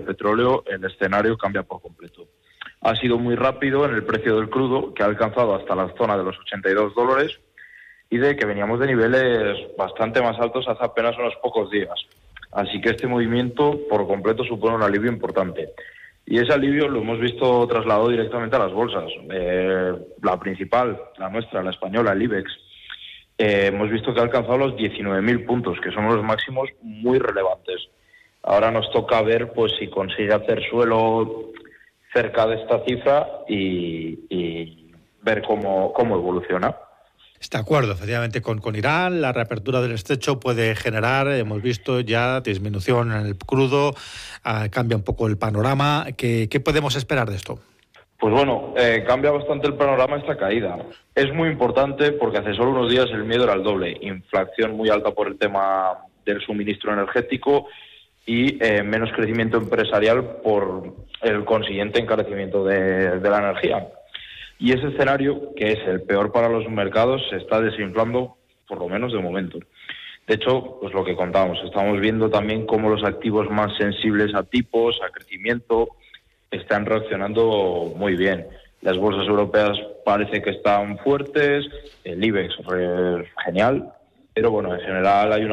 petróleo el escenario cambia por completo. Ha sido muy rápido en el precio del crudo, que ha alcanzado hasta la zona de los $82, y de que veníamos de niveles bastante más altos hace apenas unos pocos días. Así que este movimiento por completo supone un alivio importante. Y ese alivio lo hemos visto trasladado directamente a las bolsas. La principal, la nuestra, la española, el IBEX, hemos visto que ha alcanzado los 19.000 puntos, que son unos máximos muy relevantes. Ahora nos toca ver pues si consigue hacer suelo cerca de esta cifra y ver cómo evoluciona. De acuerdo, efectivamente, con Irán, la reapertura del estrecho puede generar, hemos visto ya disminución en el crudo, cambia un poco el panorama. ¿Qué podemos esperar de esto? Pues bueno, cambia bastante el panorama esta caída. Es muy importante porque hace solo unos días el miedo era el doble. Inflación muy alta por el tema del suministro energético y menos crecimiento empresarial por el consiguiente encarecimiento de la energía. Y ese escenario, que es el peor para los mercados, se está desinflando, por lo menos de momento. De hecho, pues lo que contábamos, estamos viendo también cómo los activos más sensibles a tipos, a crecimiento, están reaccionando muy bien. Las bolsas europeas parece que están fuertes, el IBEX genial, pero bueno, en general hay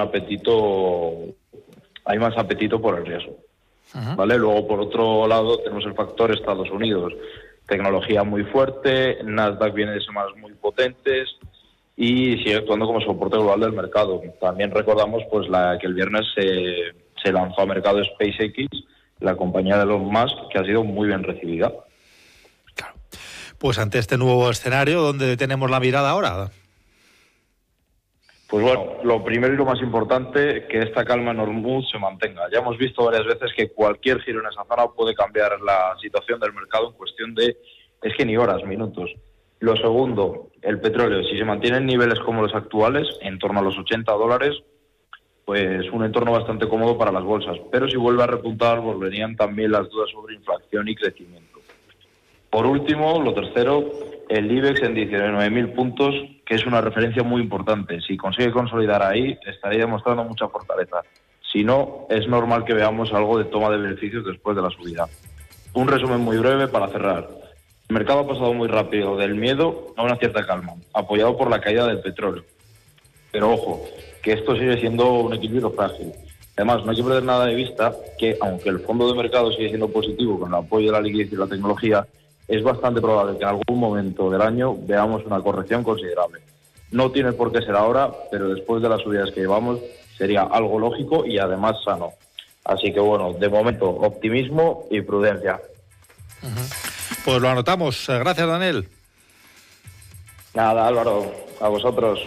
más apetito por el riesgo. ¿Vale? Luego, por otro lado, tenemos el factor Estados Unidos. Tecnología muy fuerte, Nasdaq viene de semanas muy potentes y sigue actuando como soporte global del mercado. También recordamos pues que el viernes se lanzó a mercado SpaceX, la compañía de Elon Musk, que ha sido muy bien recibida. Claro. Pues ante este nuevo escenario, ¿dónde tenemos la mirada ahora? Pues bueno, lo primero y lo más importante, que esta calma en Hormuz se mantenga. Ya hemos visto varias veces que cualquier giro en esa zona puede cambiar la situación del mercado en cuestión de, es que ni horas, minutos. Lo segundo, el petróleo. Si se mantienen niveles como los actuales, en torno a los $80, pues un entorno bastante cómodo para las bolsas. Pero si vuelve a repuntar, volverían también las dudas sobre inflación y crecimiento. Por último, lo tercero, el IBEX en 19.000 puntos, que es una referencia muy importante. Si consigue consolidar ahí, estaría demostrando mucha fortaleza. Si no, es normal que veamos algo de toma de beneficios después de la subida. Un resumen muy breve para cerrar. El mercado ha pasado muy rápido del miedo a una cierta calma, apoyado por la caída del petróleo. Pero ojo, que esto sigue siendo un equilibrio frágil. Además, no hay que perder nada de vista que, aunque el fondo de mercado sigue siendo positivo con el apoyo de la liquidez y la tecnología, es bastante probable que en algún momento del año veamos una corrección considerable. No tiene por qué ser ahora, pero después de las subidas que llevamos sería algo lógico y además sano. Así que bueno, de momento optimismo y prudencia. Pues lo anotamos. Gracias, Daniel. Nada, Álvaro, a vosotros.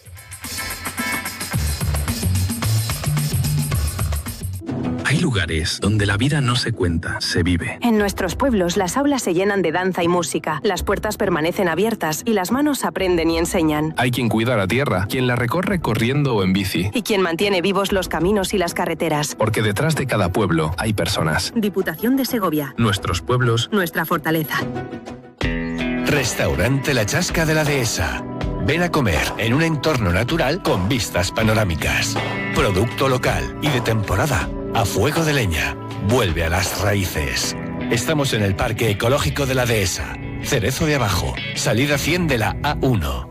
Hay lugares donde la vida no se cuenta, se vive. En nuestros pueblos las aulas se llenan de danza y música, las puertas permanecen abiertas y las manos aprenden y enseñan. Hay quien cuida la tierra, quien la recorre corriendo o en bici. Y quien mantiene vivos los caminos y las carreteras. Porque detrás de cada pueblo hay personas. Diputación de Segovia. Nuestros pueblos. Nuestra fortaleza. Restaurante La Chasca de la Dehesa. Ven a comer en un entorno natural con vistas panorámicas. Producto local y de temporada. A fuego de leña. Vuelve a las raíces. Estamos en el Parque Ecológico de la Dehesa. Cerezo de Abajo. Salida 100 de la A1.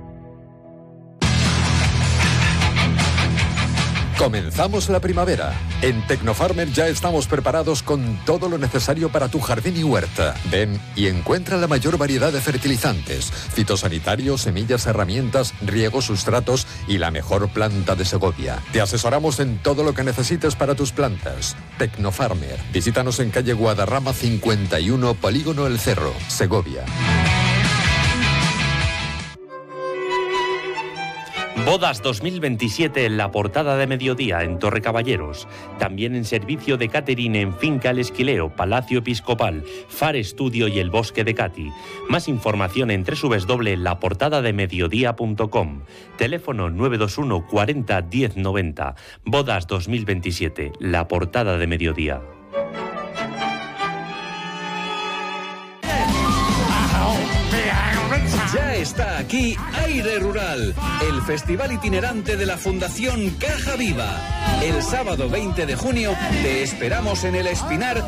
Comenzamos la primavera. En Tecnofarmer ya estamos preparados con todo lo necesario para tu jardín y huerta. Ven y encuentra la mayor variedad de fertilizantes, fitosanitarios, semillas, herramientas, riegos, sustratos y la mejor planta de Segovia. Te asesoramos en todo lo que necesites para tus plantas. Tecnofarmer. Visítanos en calle Guadarrama 51, Polígono El Cerro, Segovia. Bodas 2027 en la portada de mediodía en Torre Caballeros. También en servicio de catering en Finca El Esquileo, Palacio Episcopal, Far Estudio y el Bosque de Cati. Más información en www.laportadademediodía.com. Teléfono 921 40 10 90. Bodas 2027, la portada de mediodía. Ya está aquí Aire Rural, el festival itinerante de la Fundación Caja Viva. El sábado 20 de junio te esperamos en El Espinar